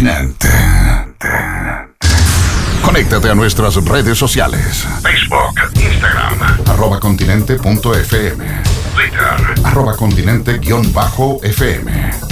Continente. Conéctate a nuestras redes sociales. Facebook, Instagram, @continente.fm. Twitter, @continente_FM.